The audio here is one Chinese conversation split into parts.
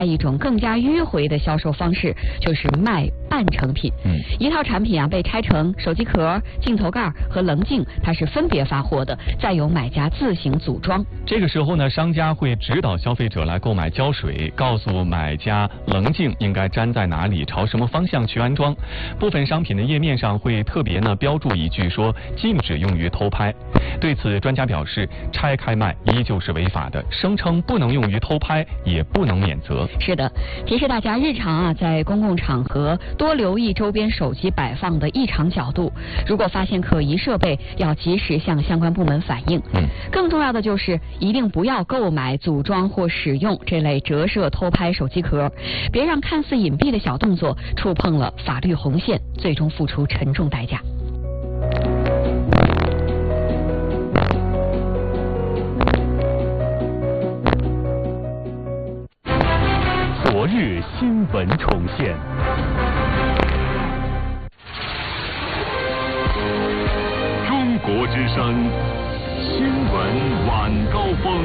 一种更加迂回的销售方式，就是卖半成品。一套产品被拆成手机壳、镜头盖和棱镜，它是分别发货的，再由买家自行组装。 这个时候呢，商家会指导消费者来购买胶水，告诉买家棱镜应该粘在哪里，朝什么方向去安装。部分商品的页面上会特别标注一句说禁止用于偷拍。对此，专家表示，拆开卖依旧是违法的，声称不能用于偷拍，也不能免责。 是的，提示大家日常在公共场合多留意周边手机摆放的异常角度，如果发现可疑设备，要及时向相关部门反映。更重要的就是一定不要购买、组装或使用这类折射偷拍手机壳，别让看似隐蔽的小动作触碰了法律红线，最终付出沉重代价。 昨日新闻重现，中国之声新闻晚高峰。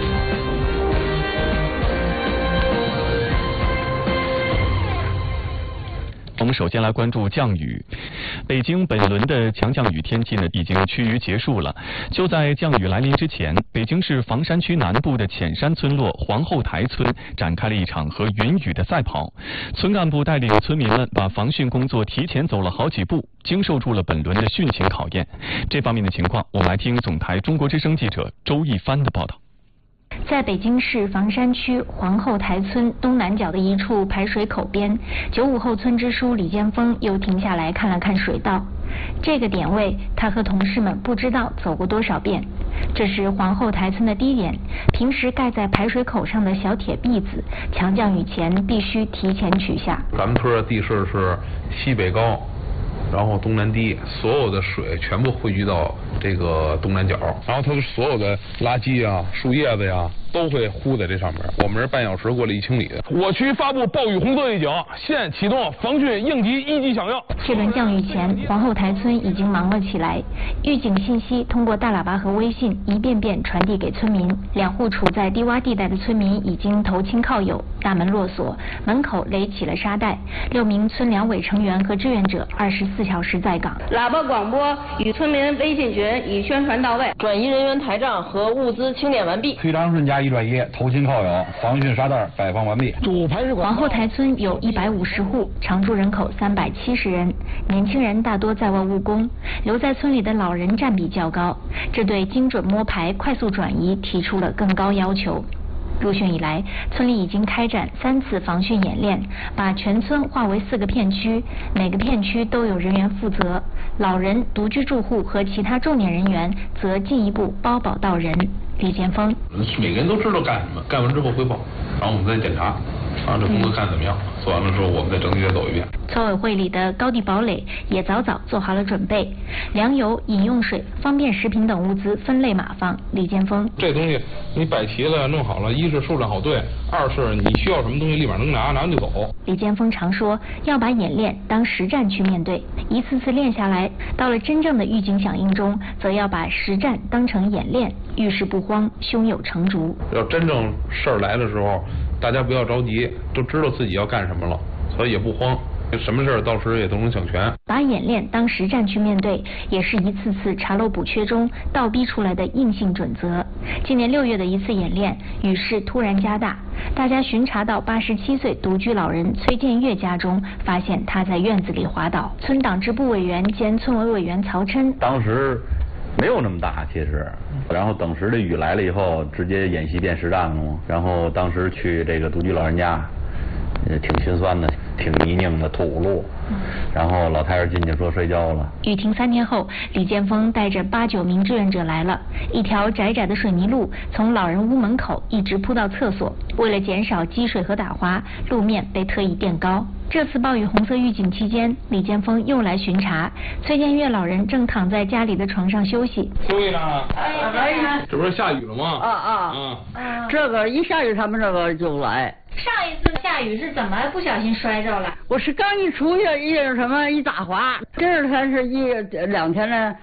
我们首先来关注降雨。北京本轮的强降雨天气已经趋于结束了。就在降雨来临之前，北京市房山区南部的浅山村落皇后台村展开了一场和云雨的赛跑。村干部带领村民们把防汛工作提前走了好几步，经受住了本轮的汛情考验。这方面的情况，我们来听总台中国之声记者周一帆的报道。 在北京市房山区皇后台村东南角的一处排水口边，95后村支书李建峰又停下来看了看水道。这个点位，他和同事们不知道走过多少遍。这是皇后台村的低点，平时盖在排水口上的小铁篦子，强降雨前必须提前取下。 咱们村的地势是西北高，然后东南低，所有的水全部汇聚到这个东南角，然后它的所有的垃圾啊、树叶子呀，都会糊在这上面。我们是半小时过了1清里的。我区发布暴雨红色预警，现启动防汛应急1级响应。 这轮降雨前，皇后台村已经忙了起来，预警信息通过大喇叭和微信一遍遍传递给村民。2户处在低洼地带的村民已经投亲靠友，大门落锁，门口垒起了沙袋。6名村两委成员和志愿者24小时在岗。 喇叭广播与村民微信群已宣传到位，转移人员台账和物资清点完毕。 推长顺加1转1，投亲靠友，防汛沙袋摆放完毕。 皇后台村有150户，常住人口370人，年轻人大多在外务工，留在村里的老人占比较高，这对精准摸排、快速转移提出了更高要求。入汛以来，村里已经开展3次防汛演练，把全村划为4个片区，每个片区都有人员负责，老人、独居住户和其他重点人员则进一步包保到人。李建峰： 每个人都知道干什么，干完之后汇报，然后我们再检查，这工作看怎么样，做完了之后我们再整体再走一遍。 村委会里的高地堡垒也早早做好了准备，粮油、饮用水、方便食品等物资分类码放。李建峰： 这东西你摆齐了、弄好了，一是数量好对，二是你需要什么东西立马能拿完就走。 李建峰常说，要把演练当实战去面对，一次次练下来，到了真正的预警响应中，则要把实战当成演练，遇事不慌，胸有成竹。 要真正事儿来的时候，大家不要着急，都知道自己要干什么了，所以也不慌。什么事儿到时也都能想全。 把演练当实战去面对，也是一次次查漏补缺中倒逼出来的硬性准则。今年6月的一次演练，雨势突然加大，大家巡查到87岁独居老人崔建月家中，发现他在院子里滑倒。村党支部委员兼村委委员曹琛： 当时没有那么大，其实，然后等时的雨来了以后，直接演习变实战了嘛。然后当时去这个独居老人家，挺心酸的，挺泥泞的土路，然后老太太进去说摔跤了。 雨停3天后，李建峰带着8、9名志愿者来了，一条窄窄的水泥路从老人屋门口一直铺到厕所。为了减少积水和打滑，路面被特意垫高。这次暴雨红色预警期间，李建峰又来巡查。崔建月老人正躺在家里的床上休息。 休息呢？这不是下雨了吗？ 这个一下雨他们这个就来。 上一次下雨是怎么不小心摔着了？ 我是刚一出去一什么一打滑，这是他是1、2天呢，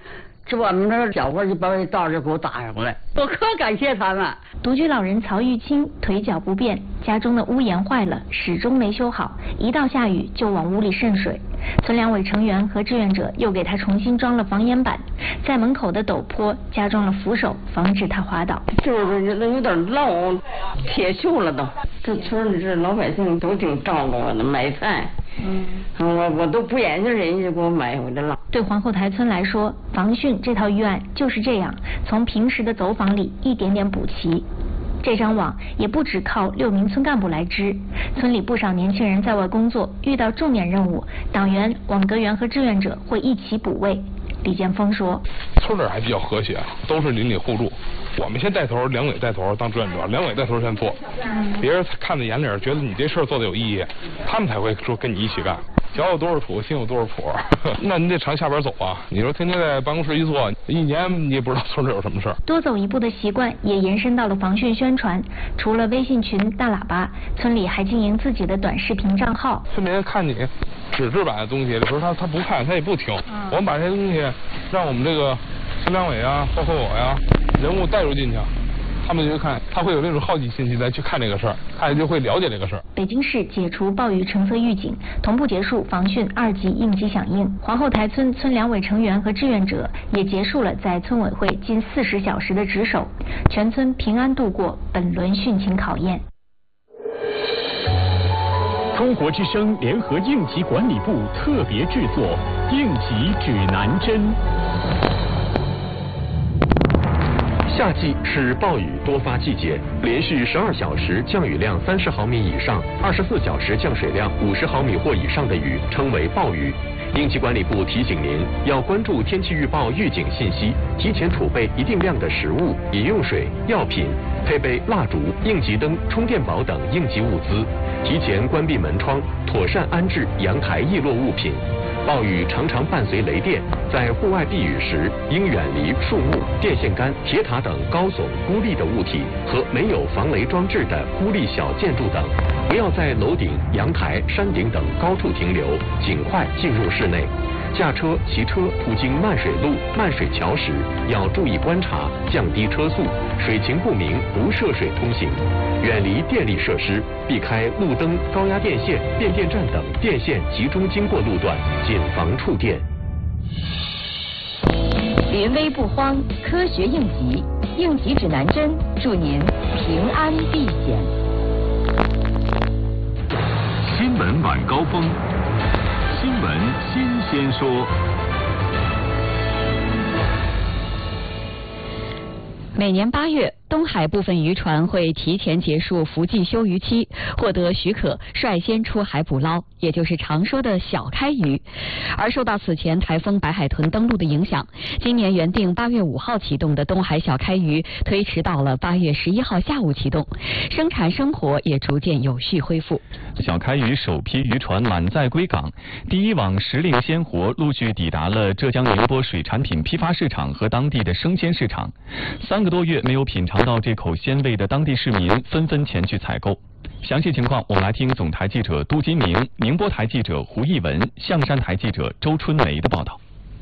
吃我们这小伙就把我道就给我打上来，我可感谢他们。 独居老人曹玉清腿脚不便，家中的屋檐坏了，始终没修好，一到下雨就往屋里渗水。村两委成员和志愿者又给他重新装了防烟板，在门口的陡坡加装了扶手，防止他滑倒。 就是有点漏，铁锈了都。这村里这老百姓都挺照顾我的，买菜。我都不眼睛，人家就给我买回来了。 对皇后台村来说，防汛这套预案就是这样，从平时的走访里一点点补齐。这张网也不只靠6名村干部来织，村里不少年轻人在外工作，遇到重点任务，党员、网格员和志愿者会一起补位。李建峰说：“ 村里还比较和谐，都是邻里互助。我们先带头，两委带头当志愿者，两委带头先做，别人看在眼里，觉得你这事儿做的有意义，他们才会说跟你一起干。脚有多少土，心有多少谱，那你得常下边走啊！你说天天在办公室一坐，一年你也不知道村里有什么事儿。 多走一步的习惯也延伸到了防汛宣传，除了微信群、大喇叭，村里还经营自己的短视频账号。 村民看你纸质版的东西，有时候他不看，他也不听。我们把这些东西让我们这个村两委啊，包括我呀，人物带入进去。他们就看，他会有那种好奇心再去看这个事儿，他也就会了解这个事儿。 北京市解除暴雨橙色预警，同步结束防汛2级应急响应。皇后台村村两委成员和志愿者也结束了在村委会近40小时的值守，全村平安度过本轮汛情考验。 中国之声联合应急管理部特别制作应急指南针。 夏季是暴雨多发季节，连续12小时降雨量30毫米以上，24小时降水量50毫米或以上的雨称为暴雨。应急管理部提醒您要关注天气预报预警信息，提前储备一定量的食物、饮用水、药品，配备蜡烛、应急灯、充电宝等应急物资，提前关闭门窗，妥善安置阳台易落物品。暴雨常常伴随雷电，在户外避雨时，应远离树木、电线杆、铁塔等高耸孤立的物体和没有防雷装置的孤立小建筑等，不要在楼顶、阳台、山顶等高处停留，尽快进入室内。驾车、骑车途经漫水路、漫水桥时，要注意观察，降低车速，水情不明不涉水通行，远离电力设施，避开路灯、高压电线、变电站等电线集中经过路段，谨防触电。 临危不慌，科学应急，应急指南针，祝您平安避险。 新闻晚高峰。新闻新鲜说。 每年8月，东海部分渔船会提前结束伏季休渔期，获得许可率先出海捕捞，也就是常说的小开渔。而受到此前台风白海豚登陆的影响，今年原定8月5号启动的东海小开渔推迟到了8月11号下午启动，生产生活也逐渐有序恢复。 小开渔首批渔船满载归港，第一网时令鲜活陆续抵达了浙江宁波水产品批发市场和当地的生鲜市场。3个多月没有品尝到这口鲜味的当地市民纷纷前去采购。详细情况我们来听总台记者杜金明、宁波台记者胡艺文、象山台记者周春梅的报道。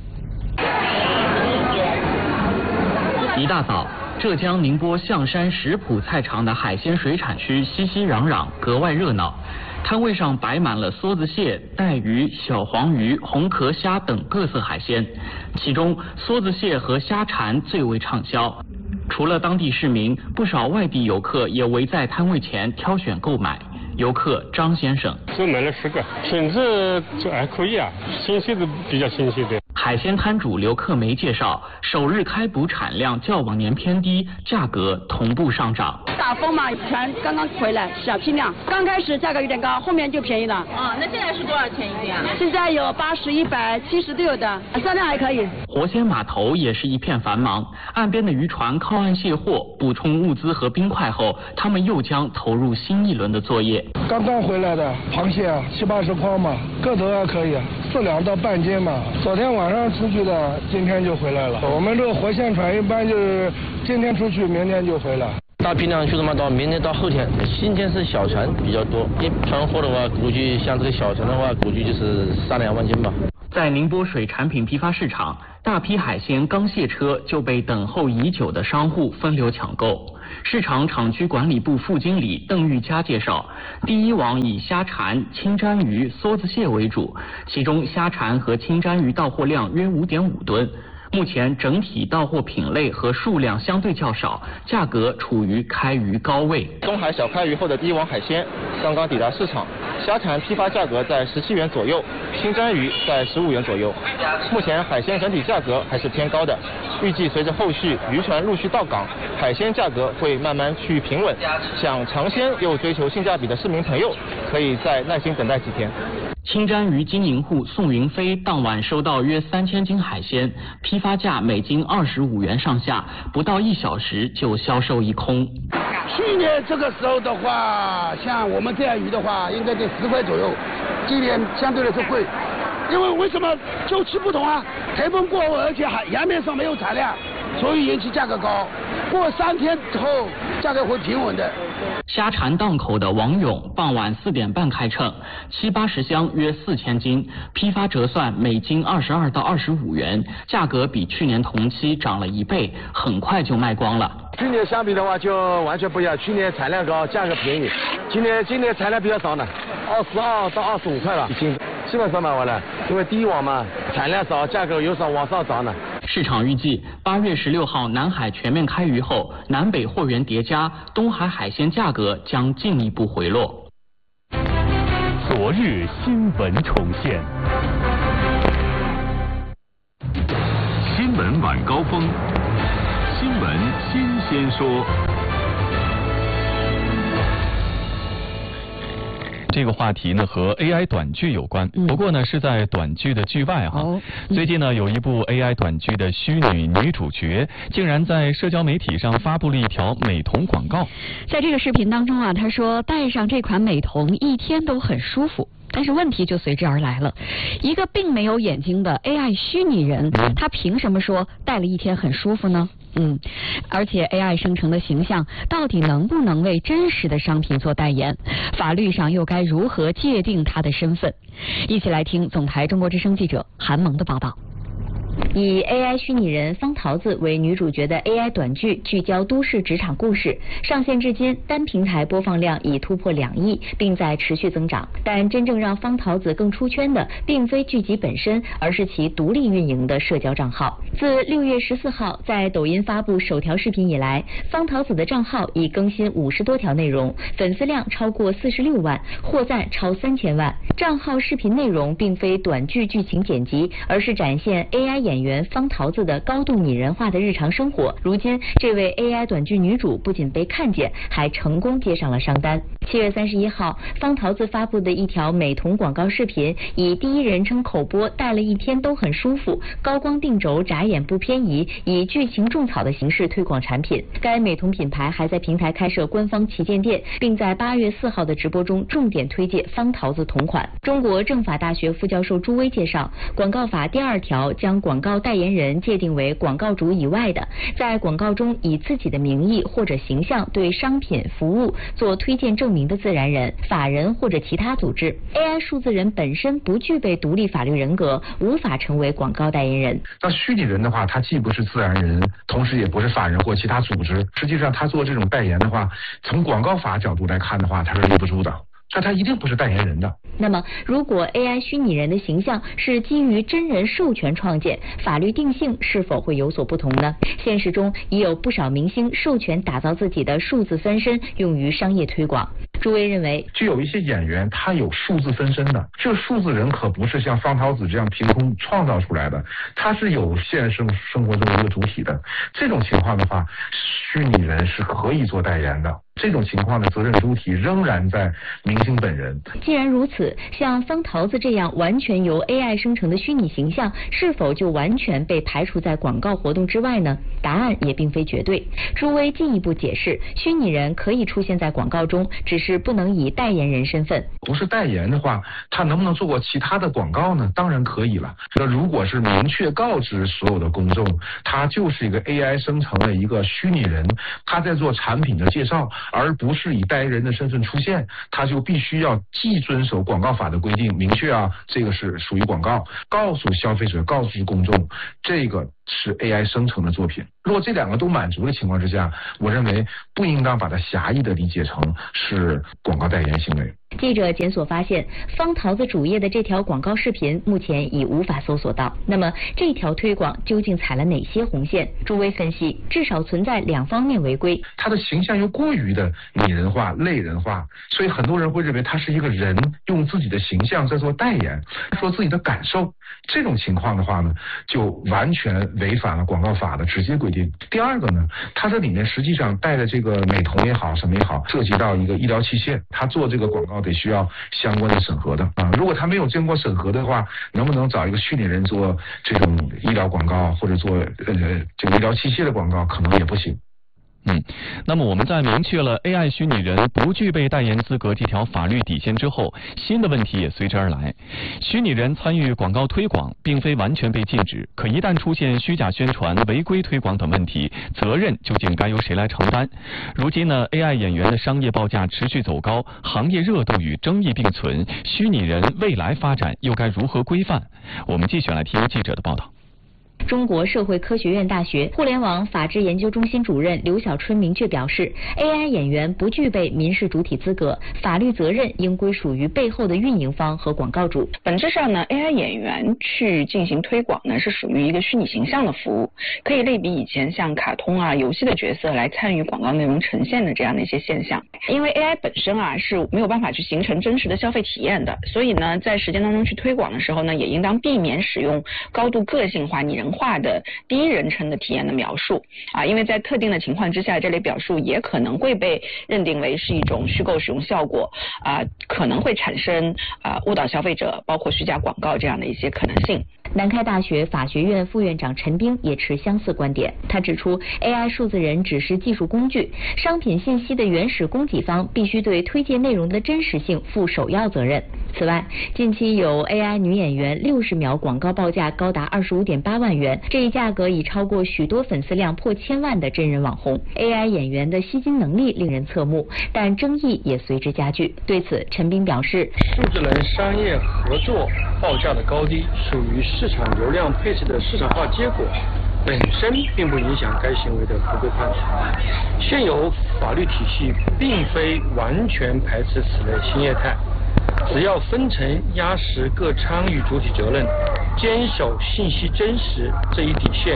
一大早，浙江宁波象山石浦菜场的海鲜水产区熙熙攘攘，格外热闹。摊位上摆满了梭子蟹、带鱼、小黄鱼、红壳虾等各色海鲜，其中梭子蟹和虾蝉最为畅销。除了当地市民，不少外地游客也围在摊位前挑选购买。游客张先生： 只买了10个，品质这还可以啊，新鲜的比较新鲜的。 海鲜摊主刘克梅介绍，首日开捕产量较往年偏低，价格同步上涨。 大风嘛，船刚刚回来，小批量，刚开始价格有点高，后面就便宜了。 那现在是多少钱一斤啊？ 现在有80、100、70都有的，销量还可以。 活鲜码头也是一片繁忙，岸边的渔船靠岸卸货，补充物资和冰块后，他们又将投入新一轮的作业。 刚刚回来的螃蟹70、80筐嘛，个头还可以，4两到半斤嘛。昨天晚上出去的，今天就回来了。我们这个活鲜船一般就是今天出去，明天就回来。 大批量去的嘛，到明天到后天。新鲜是小船比较多，一船货的话，估计像这个小船的话，估计就是3、2万斤吧。 在宁波水产品批发市场，大批海鲜刚卸车就被等候已久的商户分流抢购。市场厂区管理部副经理邓玉佳介绍，第一网以虾蝉、清蒸鱼、梭子蟹为主，其中虾蝉和清蒸鱼到货量约 5.5 吨。目前整体到货品类和数量相对较少，价格处于开鱼高位。 东海小开鱼后的第一网海鲜刚刚抵达市场，虾蝉批发价格在17元左右，清蒸鱼在15元左右。目前海鲜整体价格还是偏高的，预计随着后续渔船陆续到港，海鲜价格会慢慢趋于平稳。想尝鲜又追求性价比的市民朋友，可以再耐心等待几天。 清蒸鱼经营户宋云飞当晚收到约3000斤海鲜，批发价每斤25元上下，不到1小时就销售一空。 去年这个时候的话，像我们这样鱼的话，应该得10块左右，今年相对来说贵，因为为什么周期不同啊？台风过后，而且洋面上没有产量，所以引起价格高。过3天之后，价格会平稳的。 虾蝉档口的王勇傍晚4点半开秤，70-80箱约4000斤，批发折算每斤22到25元，价格比去年同期涨了1倍，很快就卖光了。 去年相比的话就完全不一样，去年产量高，价格便宜，今年产量比较少呢，22到25块吧一斤，基本上卖完了，因为第一网嘛，产量少，价格有少往上涨呢。 市场预计8月16号南海全面开渔后，南北货源叠加，东海海鲜价格将进一步回落。 昨日新闻重现， 新闻晚高峰，新闻新鲜说。 这个话题呢和 AI 短剧有关，不过呢是在短剧的剧外哈。最近呢有一部 AI 短剧的虚拟女主角，竟然在社交媒体上发布了一条美瞳广告。 在这个视频当中啊，她说戴上这款美瞳一天都很舒服。但是问题就随之而来了，一个并没有眼睛的 AI 虚拟人，他凭什么说戴了一天很舒服呢？而且 AI 生成的形象到底能不能为真实的商品做代言？法律上又该如何界定他的身份？一起来听总台中国之声记者韩萌的报道。 以 AI 虚拟人方桃子为女主角的 AI 短剧聚焦都市职场故事，上线至今单平台播放量已突破2亿，并在持续增长。但真正让方桃子更出圈的，并非剧集本身，而是其独立运营的社交账号。自6月14号在抖音发布首条视频以来，方桃子的账号已更新50多条内容，粉丝量超过46万，获赞超3000万。账号视频内容并非短剧剧情剪辑，而是展现 AI演员方桃子的高度拟人化的日常生活。如今，这位 AI 短剧女主不仅被看见，还成功接上了商单。7月31号，方桃子发布的一条美瞳广告视频，以第一人称口播戴了一天都很舒服，高光定轴眨眼不偏移，以剧情种草的形式推广产品。该美瞳品牌还在平台开设官方旗舰店，并在8月4号的直播中重点推介方桃子同款。中国政法大学副教授朱威介绍，广告法第2条将广告代言人界定为广告主以外的，在广告中以自己的名义或者形象对商品服务做推荐证明的自然人、法人或者其他组织。 AI 数字人本身不具备独立法律人格，无法成为广告代言人。 那虚拟人的话，他既不是自然人，同时也不是法人或其他组织，实际上他做这种代言的话，从广告法角度来看的话，他是立不住的，那他一定不是代言人的。 那么，如果 AI 虚拟人的形象是基于真人授权创建，法律定性是否会有所不同呢？现实中已有不少明星授权打造自己的数字分身，用于商业推广。朱威认为， 就有一些演员他有数字分身的，这个数字人可不是像方桃子这样凭空创造出来的，他是有现实生活中的一个主体的。这种情况的话，虚拟人是可以做代言的。这种情况的责任主体仍然在明星本人。 既然如此，像方桃子这样完全由 AI 生成的虚拟形象，是否就完全被排除在广告活动之外呢？答案也并非绝对。朱威进一步解释，虚拟人可以出现在广告中，只是不能以代言人身份。 不是代言的话，他能不能做过其他的广告呢？当然可以了。那如果是明确告知所有的公众，他就是一个 AI 生成的一个虚拟人，他在做产品的介绍， 而不是以代言人的身份出现，他就必须要既遵守广告法的规定，明确这个是属于广告，告诉消费者，告诉公众，这个是 AI 生成的作品。如果这两个都满足的情况之下，我认为不应当把它狭义的理解成是广告代言行为。 记者检索发现，方桃子主页的这条广告视频目前已无法搜索到。那么这条推广究竟踩了哪些红线？朱威分析，至少存在2方面违规。 他的形象又过于的拟人化、类人化，所以很多人会认为他是一个人，用自己的形象在做代言，说自己的感受。这种情况的话呢，就完全违反了广告法的直接规定。第二个呢，他这里面实际上带的这个美瞳也好，什么也好，涉及到一个医疗器械，他做这个广告得需要相关的审核的啊。如果他没有经过审核的话，能不能找一个虚拟人做这种医疗广告，或者做这个医疗器械的广告，可能也不行。 那么我们在明确了 AI 虚拟人不具备代言资格这条法律底线之后，新的问题也随之而来。虚拟人参与广告推广并非完全被禁止，可一旦出现虚假宣传、违规推广等问题，责任究竟该由谁来承担？如今呢 ，AI 演员的商业报价持续走高，行业热度与争议并存，虚拟人未来发展又该如何规范？我们继续来听记者的报道。 中国社会科学院大学互联网法治研究中心主任刘小春明确表示 ，AI 演员不具备民事主体资格，法律责任应归属于背后的运营方和广告主。 本质上呢 ，AI 演员去进行推广呢，是属于一个虚拟形象的服务，可以类比以前像卡通啊、游戏的角色来参与广告内容呈现的这样的一些现象。因为 AI 本身是没有办法去形成真实的消费体验的，所以呢，在实践当中去推广的时候呢，也应当避免使用高度个性化、拟人化的第一人称的体验的描述因为在特定的情况之下，这类表述也可能会被认定为是一种虚构使用效果可能会产生误导消费者，包括虚假广告这样的一些可能性。 南开大学法学院副院长陈冰也持相似观点，他指出 AI 数字人只是技术工具，商品信息的原始供给方必须对推荐内容的真实性负首要责任。此外，近期有 AI 女演员60秒广告报价高达25.8万元，这一价格已超过许多粉丝量破1000万的真人网红。AI 演员的吸金能力令人侧目，但争议也随之加剧。对此，陈冰表示， 数字人商业合作报价的高低属于市场流量配置的市场化结果，本身并不影响该行为的合规判断。现有法律体系并非完全排斥此类新业态，只要分层压实各参与主体责任，坚守信息真实这一底线，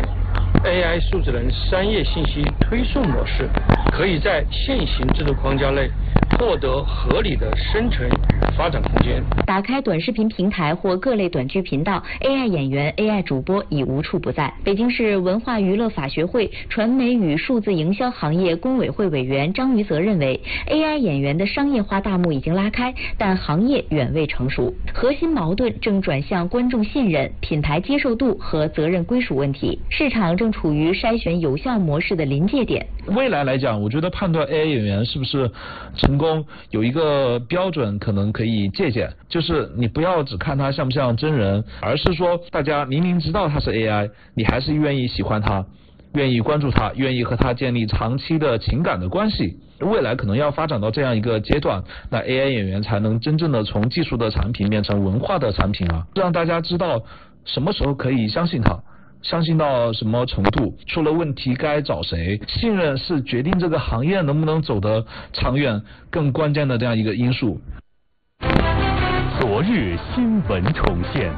AI 数字人商业信息推送模式可以在现行制度框架内获得合理的生存与发展空间。 打开短视频平台或各类短剧频道， AI 演员、AI 主播已无处不在。北京市文化娱乐法学会传媒与数字营销行业工委会委员张于泽认为， AI 演员的商业化大幕已经拉开，但行业远未成熟，核心矛盾正转向观众信任、品牌接受度和责任归属问题，市场正处于筛选有效模式的临界点。 未来来讲，我觉得判断 AI 演员是不是成功有一个标准可能可以借鉴，就是你不要只看他像不像真人，而是说大家明明知道他是 AI， 你还是愿意喜欢他，愿意关注他，愿意和他建立长期的情感的关系。未来可能要发展到这样一个阶段，那 AI 演员才能真正的从技术的产品变成文化的产品让大家知道什么时候可以相信他，相信到什么程度，出了问题该找谁，信任是决定这个行业能不能走得长远更关键的这样一个因素。 昨日新闻重现，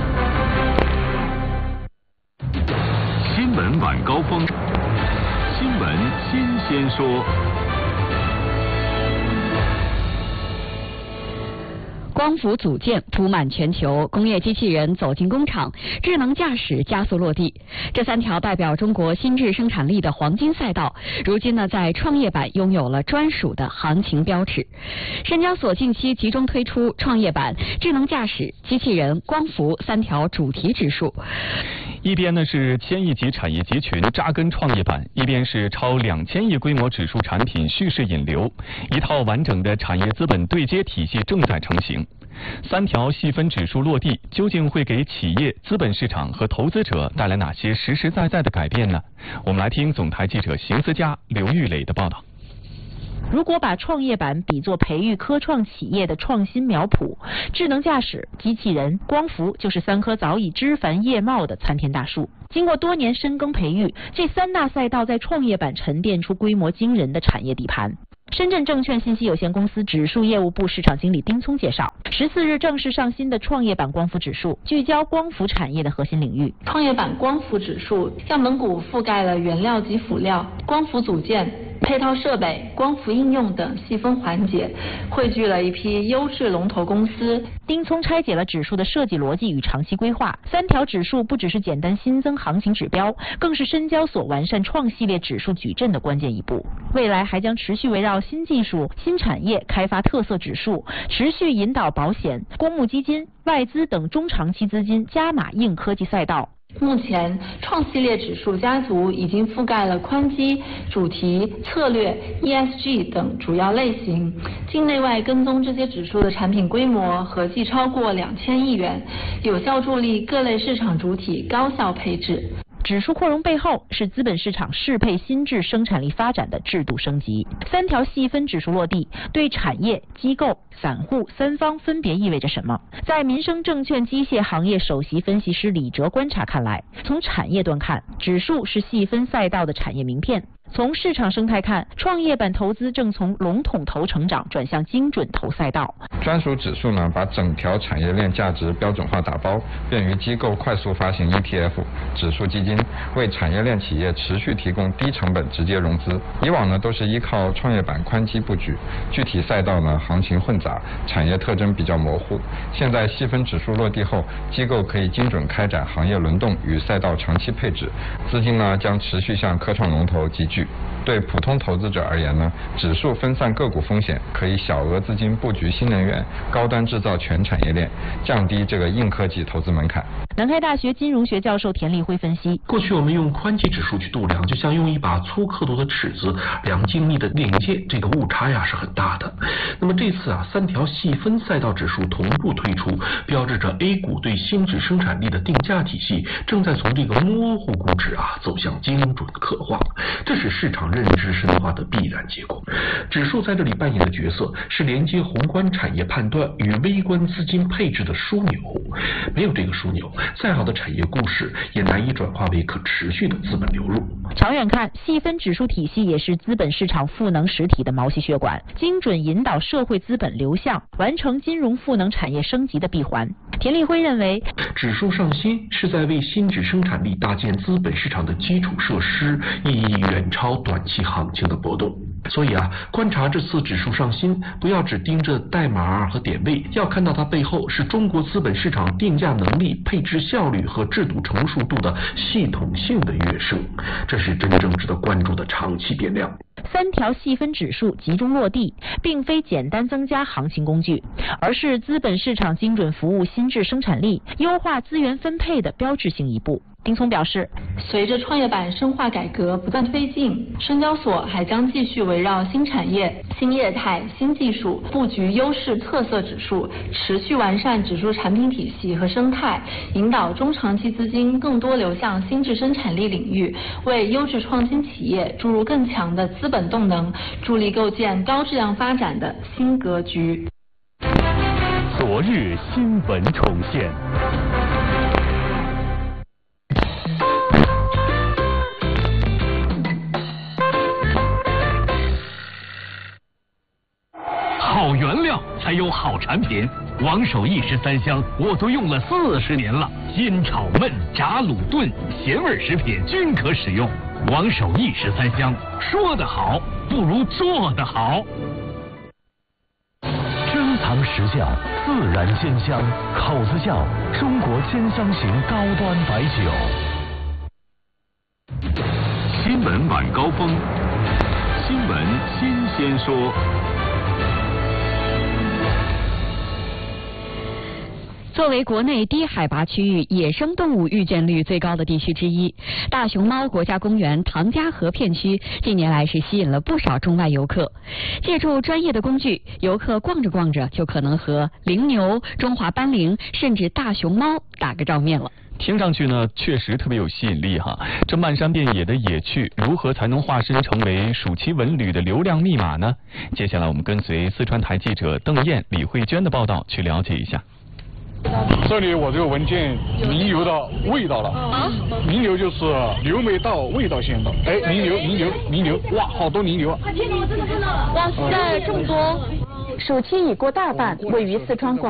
新闻晚高峰，新闻新鲜说。 光伏组件铺满全球，工业机器人走进工厂，智能驾驶加速落地。这3条代表中国新质生产力的黄金赛道，如今呢，在创业板拥有了专属的行情标尺。深交所近期集中推出创业板、智能驾驶、机器人、光伏3条主题指数。 一边呢是1000亿级产业集群扎根创业板，一边是超2000亿规模指数产品蓄势引流，一套完整的产业资本对接体系正在成型。3条细分指数落地，究竟会给企业、资本市场和投资者带来哪些实实在在的改变呢？我们来听总台记者邢思佳、刘玉磊的报道。 如果把创业板比作培育科创企业的创新苗圃，智能驾驶、机器人、光伏就是3棵早已枝繁叶茂的参天大树。经过多年深耕培育，这3大赛道在创业板沉淀出规模惊人的产业底盘。深圳证券信息有限公司指数业务部市场经理丁聪介绍，14日正式上新的创业板光伏指数，聚焦光伏产业的核心领域。 创业板光伏指数样本股覆盖了原料及辅料、光伏组件、配套设备、光伏应用等细分环节，汇聚了一批优质龙头公司。 丁聪拆解了指数的设计逻辑与长期规划，3条指数不只是简单新增行情指标，更是深交所完善创系列指数矩阵的关键一步。未来还将持续围绕新技术、新产业开发特色指数，持续引导保险、公募基金、外资等中长期资金加码硬科技赛道。 目前创系列指数家族已经覆盖了宽基、主题、策略、ESG 等主要类型，境内外跟踪这些指数的产品规模合计超过2000亿元，有效助力各类市场主体高效配置。 指数扩容背后是资本市场适配新质生产力发展的制度升级。3条细分指数落地，对产业、机构、散户3方分别意味着什么？在民生证券机械行业首席分析师李哲观察看来，从产业端看，指数是细分赛道的产业名片。从市场生态看，创业板投资正从笼统投成长转向精准投赛道。 专属指数呢，把整条产业链价值标准化打包，便于机构快速发行 ETF 指数基金，为产业链企业持续提供低成本直接融资。以往呢都是依靠创业板宽基布局，具体赛道呢行情混杂，产业特征比较模糊。现在细分指数落地后，机构可以精准开展行业轮动与赛道长期配置，资金呢将持续向科创龙头集聚。对普通投资者而言呢，指数分散个股风险，可以小额资金布局新能源、高端制造全产业链，降低这个硬科技投资门槛。 南开大学金融学教授田立辉分析， 过去我们用宽基指数去度量，就像用一把粗刻度的尺子量精密的领界，这个误差呀是很大的。那么这次3条细分赛道指数同步推出，标志着 A 股对新质生产力的定价体系正在从这个模糊估值走向精准刻画，这是市场认知深化的必然结果。指数在这里扮演的角色是连接宏观产业判断与微观资金配置的枢纽，没有这个枢纽，再好的产业故事也难以转化为可持续的资本流入。 长远看，细分指数体系也是资本市场赋能实体的毛细血管，精准引导社会资本流向，完成金融赋能产业升级的闭环。田立辉认为， 指数上新是在为新质生产力搭建资本市场的基础设施，意义远超短期行情的波动。所以观察这次指数上新，不要只盯着代码和点位，要看到它背后是中国资本市场定价能力、配置效率和制度成熟度的系统性的跃升，这是真正值得关注的长期变量。 3条细分指数集中落地，并非简单增加行情工具，而是资本市场精准服务新质生产力、优化资源分配的标志性一步。丁聪表示， 随着创业板深化改革不断推进，深交所还将继续围绕新产业、新业态、新技术布局优势特色指数，持续完善指数产品体系和生态，引导中长期资金更多流向新质生产力领域，为优质创新企业注入更强的资本动能，助力构建高质量发展的新格局。 昨日新闻重现。好原料才有好产品，王守义13香我都用了40年了，煎炒焖炸卤炖咸味食品均可使用。王守义13香，说得好不如做得好。珍藏实窖，自然鲜香，口子窖，中国鲜香型高端白酒。新闻晚高峰，新闻新鲜说。 作为国内低海拔区域野生动物遇见率最高的地区之一，大熊猫国家公园唐家河片区近年来是吸引了不少中外游客。借助专业的工具，游客逛着逛着就可能和羚牛、中华斑羚甚至大熊猫打个照面了。 听上去呢，确实特别有吸引力哈。这漫山遍野的野趣，如何才能化身成为暑期文旅的流量密码呢？接下来我们跟随四川台记者邓燕、李慧娟的报道去了解一下。 这里我就闻见名流的味道了。名流就是流没到，味道先到。哎，名流，哇，好多名流啊！ 哇塞，这么多！暑期已过大半，位于四川广